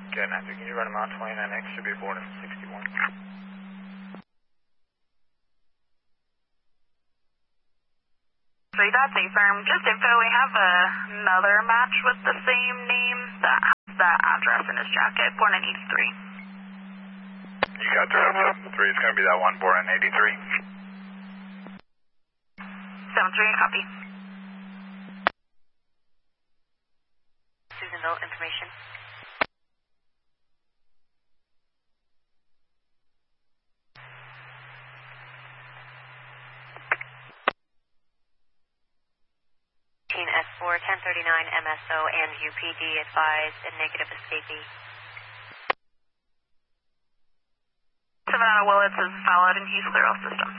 Okay, Nancy, can you run him out 29X? Should be aboard in 61. That's A-Firm. Just info, we have another match with the same name that has that address in his jacket, born in 83. You got 3. It's going to be that one born in 83. 7-3, copy. Susanville, information. S4 1039 MSO and UPD advised a negative escapee. 7 out of Willits is valid and he's clear off system.